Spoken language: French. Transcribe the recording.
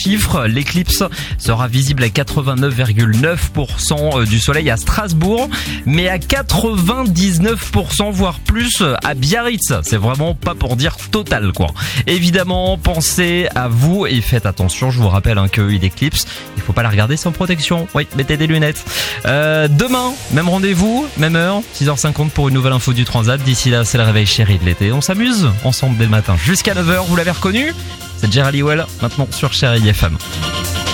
chiffres. L'éclipse sera visible à 89,9% du soleil à Strasbourg, mais à 99% voire plus à Biarritz. C'est vraiment pas pour dire total quoi. Évidemment, pensez à vous et faites attention. Je vous rappelle qu'une éclipse, il faut pas la regarder sans protection. Oui, mettez des lunettes. Demain, même rendez-vous, même heure, 6h50 pour une nouvelle info du Transat. D'ici là, c'est le réveil chéri de l'été. On s'amuse ensemble dès le matin jusqu'à 9h. Vous l'avez reconnu, c'est Jerry Halliwell maintenant sur Chéri FM.